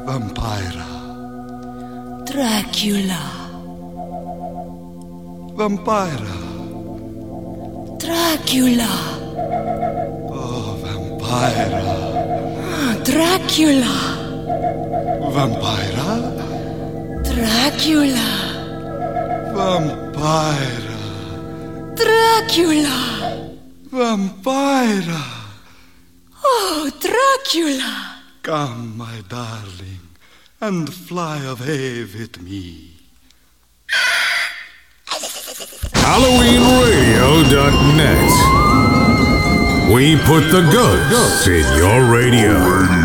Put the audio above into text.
Vampira. Dracula. Vampira. Dracula. Oh, Vampira. Dracula. Vampira. Dracula. Vampira. Dracula. Vampira. Oh, Dracula. Come, my darling, and fly away with me. HalloweenRadio.net. We put the ghosts in your radio.